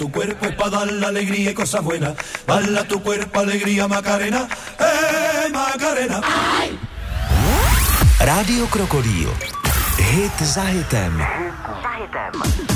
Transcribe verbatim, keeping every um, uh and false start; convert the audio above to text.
Tu cuerpo es para dar la alegría y cosas buenas. Bala tu cuerpo, alegría, Macarena. Eh, Macarena. Ay. Rádio Krokodýl. Hit za hitem. Hit za hitem.